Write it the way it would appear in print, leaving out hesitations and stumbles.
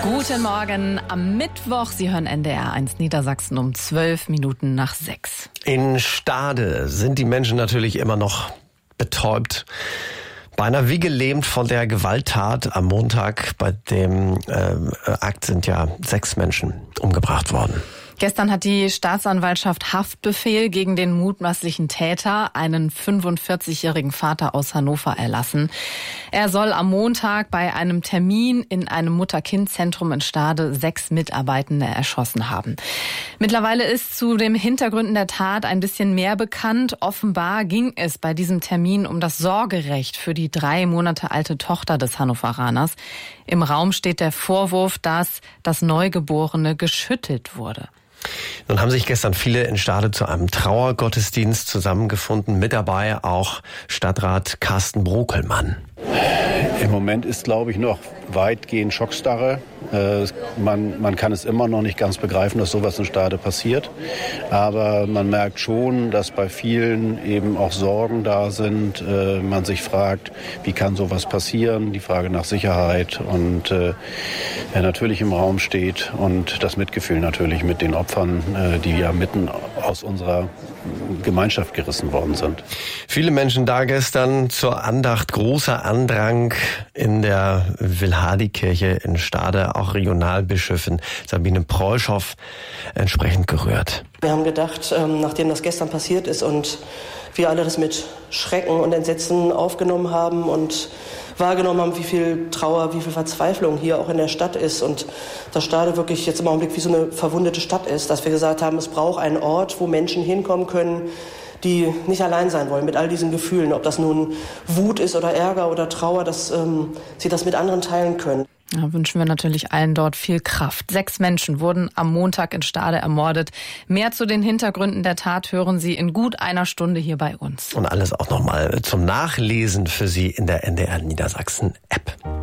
Guten Morgen am Mittwoch. Sie hören NDR 1 Niedersachsen um 6:12. In Stade sind die Menschen natürlich immer noch betäubt. Beinahe wie gelähmt von der Gewalttat am Montag. Bei dem Akt sind ja 6 Menschen umgebracht worden. Gestern hat die Staatsanwaltschaft Haftbefehl gegen den mutmaßlichen Täter, einen 45-jährigen Vater aus Hannover, erlassen. Er soll am Montag bei einem Termin in einem Mutter-Kind-Zentrum in Stade 6 Mitarbeitende erschossen haben. Mittlerweile ist zu den Hintergründen der Tat ein bisschen mehr bekannt. Offenbar ging es bei diesem Termin um das Sorgerecht für die 3 Monate alte Tochter des Hannoveraners. Im Raum steht der Vorwurf, dass das Neugeborene geschüttelt wurde. Nun haben sich gestern viele in Stade zu einem Trauergottesdienst zusammengefunden. Mit dabei auch Stadtrat Carsten Brokelmann. Im Moment ist, glaube ich, noch weitgehend Schockstarre. Man kann es immer noch nicht ganz begreifen, dass sowas in Stade passiert. Aber man merkt schon, dass bei vielen eben auch Sorgen da sind. Man sich fragt, wie kann sowas passieren? Die Frage nach Sicherheit und natürlich im Raum steht. Und das Mitgefühl natürlich mit den Opfern, die ja mitten aus unserer Gemeinschaft gerissen worden sind. Viele Menschen da gestern zur Andacht, großer Andrang in der Wilhardi-Kirche in Stade, auch Regionalbischöfin Sabine Preuschow entsprechend gerührt. Wir haben gedacht, nachdem das gestern passiert ist und wir alle das mit Schrecken und Entsetzen aufgenommen haben und wahrgenommen haben, wie viel Trauer, wie viel Verzweiflung hier auch in der Stadt ist und dass Stade wirklich jetzt im Augenblick wie so eine verwundete Stadt ist, dass wir gesagt haben, es braucht einen Ort, wo Menschen hinkommen können, die nicht allein sein wollen mit all diesen Gefühlen, ob das nun Wut ist oder Ärger oder Trauer, dass sie das mit anderen teilen können. Ja, wünschen wir natürlich allen dort viel Kraft. 6 Menschen wurden am Montag in Stade ermordet. Mehr zu den Hintergründen der Tat hören Sie in gut einer Stunde hier bei uns. Und alles auch nochmal zum Nachlesen für Sie in der NDR Niedersachsen App.